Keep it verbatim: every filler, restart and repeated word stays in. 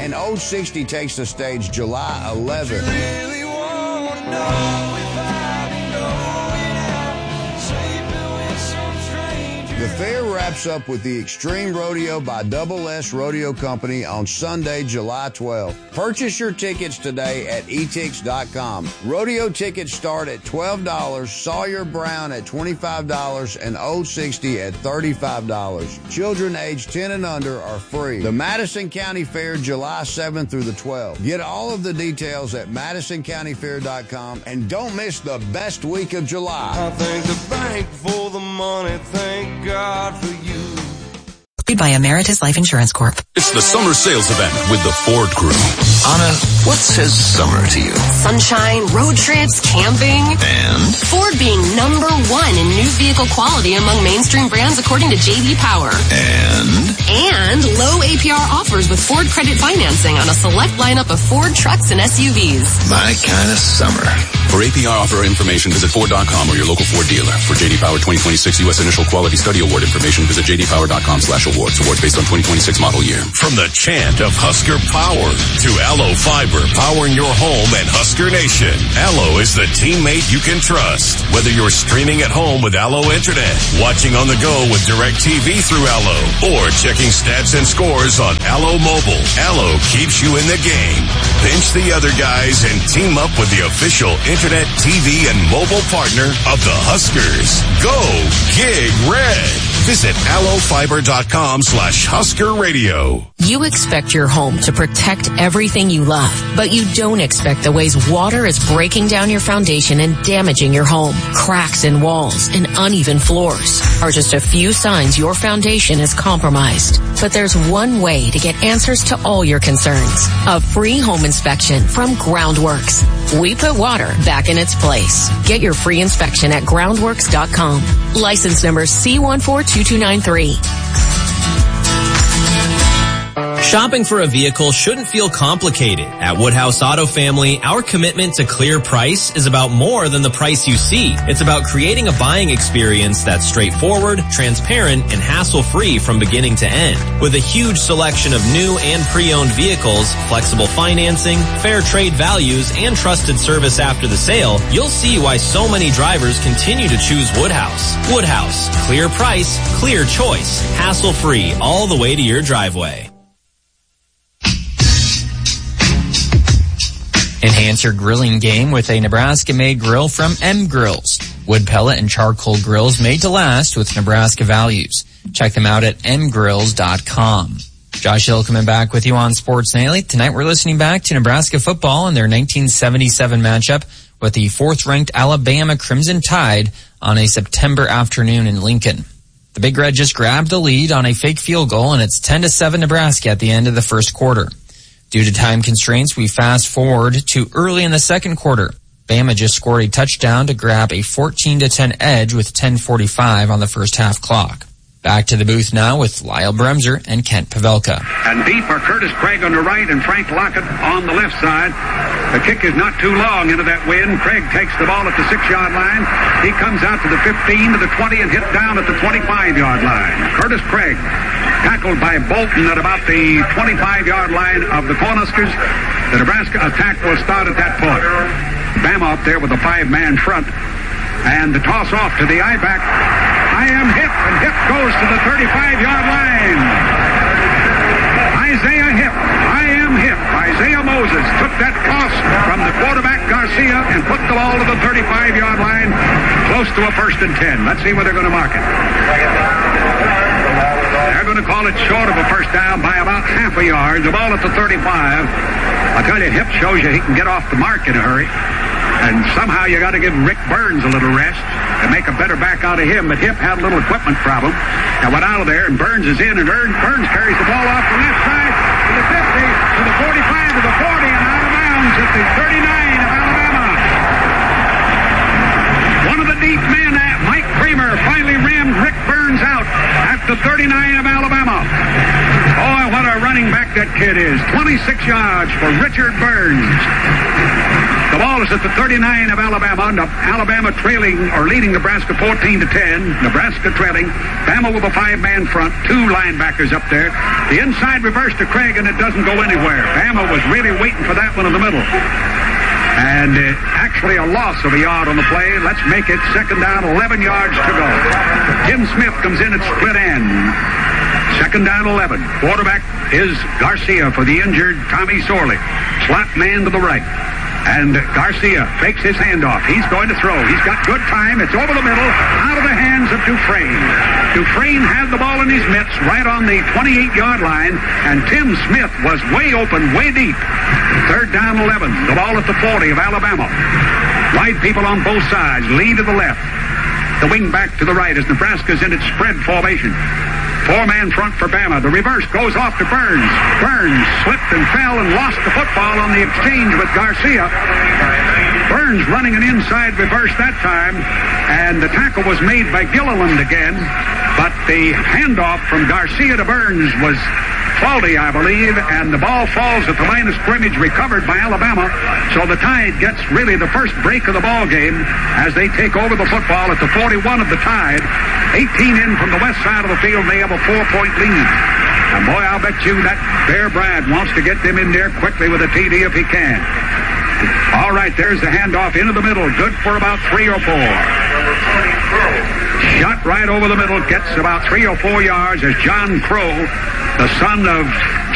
And Old sixty takes the stage July eleventh. Really wanna know if I've been going out, sleeping with some stranger. The fair wraps up with the Extreme Rodeo by Double S Rodeo Company on Sunday, July twelfth. Purchase your tickets today at e tix dot com. Rodeo tickets start at twelve dollars, Sawyer Brown at twenty-five dollars, and Old sixty at thirty-five dollars. Children aged ten and under are free. The Madison County Fair, July seventh through the twelfth. Get all of the details at madison county fair dot com and don't miss the best week of July. I thank the bank for the money, thank God for you. By Emeritus Life Insurance Corp. It's the summer sales event with the Ford Crew. Anna, what says summer to you? Sunshine, road trips, camping. And? Ford being number one in new vehicle quality among mainstream brands according to J D Power. And? And low A P R offers with Ford credit financing on a select lineup of Ford trucks and S U Vs. My kind of summer. For A P R offer information, visit Ford dot com or your local Ford dealer. For J D Power twenty twenty-six U S Initial Quality Study Award information, visit j d power dot com slash awards. Awards based on twenty twenty-six model year. From the chant of Husker Power to Allo Fiber powering your home and Husker Nation, Allo is the teammate you can trust. Whether you're streaming at home with Allo Internet, watching on the go with DirecTV through Allo, or checking stats and scores on Allo Mobile, Allo keeps you in the game. Pinch the other guys and team up with the official Internet, T V, and mobile partner of the Huskers. Go Gig Red. Visit allo fiber dot com slash Husker Radio. You expect your home to protect everything you love, but you don't expect the ways water is breaking down your foundation and damaging your home. Cracks in walls and uneven floors are just a few signs your foundation is compromised. But there's one way to get answers to all your concerns. A free home inspection from Groundworks. We put water back in its place. Get your free inspection at groundworks dot com. License number C one four two two nine three. Shopping for a vehicle shouldn't feel complicated. At Woodhouse Auto Family, our commitment to clear price is about more than the price you see. It's about creating a buying experience that's straightforward, transparent, and hassle-free from beginning to end. With a huge selection of new and pre-owned vehicles, flexible financing, fair trade values, and trusted service after the sale, you'll see why so many drivers continue to choose Woodhouse. Woodhouse, clear price, clear choice, hassle-free all the way to your driveway. Enhance your grilling game with a Nebraska-made grill from M Grills. Wood pellet and charcoal grills made to last with Nebraska values. Check them out at m grills dot com. Josh Hill coming back with you on Sports Nightly. Tonight we're listening back to Nebraska football in their nineteen seventy-seven matchup with the fourth-ranked Alabama Crimson Tide on a September afternoon in Lincoln. The Big Red just grabbed the lead on a fake field goal, and it's ten to seven Nebraska at the end of the first quarter. Due to time constraints, we fast forward to early in the second quarter. Bama just scored a touchdown to grab a fourteen to ten edge with ten forty-five on the first half clock. Back to the booth now with Lyle Bremser and Kent Pavelka. And deep are Curtis Craig on the right and Frank Lockett on the left side. The kick is not too long into that wind. Craig takes the ball at the six-yard line. He comes out to the fifteen, to the twenty, and hit down at the twenty-five-yard line. Curtis Craig tackled by Bolton at about the twenty-five-yard line of the Cornhuskers. The Nebraska attack will start at that point. Bama up there with a five-man front. And the toss off to the I-back. I am hit, and Hip goes to the thirty-five-yard line. Isaiah Hip, I am Hip. Isaiah Moses took that toss from the quarterback Garcia and put the ball to the thirty-five-yard line, close to a first and ten. Let's see where they're going to mark it. They're going to call it short of a first down by about half a yard. The ball at the thirty-five. I tell you, Hip shows you he can get off the mark in a hurry. And somehow you got to give Rick Burns a little rest to make a better back out of him. But Hip had a little equipment problem. Now went out of there, and Burns is in, and Burns carries the ball off the left side to the fifty, to the forty-five, to the forty, and out of bounds at the thirty-nine of Alabama. One of the deep men, Mike Kramer, finally rammed Rick Burns out at the thirty-nine of Alabama. Oh, what a running back that kid is. twenty-six yards for Richard Burns. The ball is at the thirty-nine of Alabama. Alabama trailing or leading Nebraska fourteen to ten. Nebraska trailing. Bama with a five-man front. Two linebackers up there. The inside reverse to Craig, and it doesn't go anywhere. Bama was really waiting for that one in the middle. And uh, actually a loss of a yard on the play. Let's make it second down, eleven yards to go. Jim Smith comes in at split end. Second down, eleven. Quarterback is Garcia for the injured Tommy Sorley. Slot man to the right. And Garcia fakes his handoff. He's going to throw. He's got good time. It's over the middle, out of the hands of Dufresne. Dufresne had the ball in his mitts right on the twenty-eight-yard line, and Tim Smith was way open, way deep. Third down, eleven. The ball at the forty of Alabama. Wide people on both sides. Lead to the left. The wing back to the right as Nebraska's in its spread formation. Four-man front for Bama. The reverse goes off to Burns. Burns slipped and fell and lost the football on the exchange with Garcia. Burns running an inside reverse that time, and the tackle was made by Gilliland again, but the handoff from Garcia to Burns was faulty, I believe, and the ball falls at the line of scrimmage, recovered by Alabama. So the Tide gets really the first break of the ball game as they take over the football at the forty-one of the Tide. eighteen in from the west side of the field. They have a four-point lead. And boy, I'll bet you that Bear Brad wants to get them in there quickly with a T D if he can. All right, there's the handoff into the middle. Good for about three or four. Shot right over the middle, gets about three or four yards as John Crow, the son of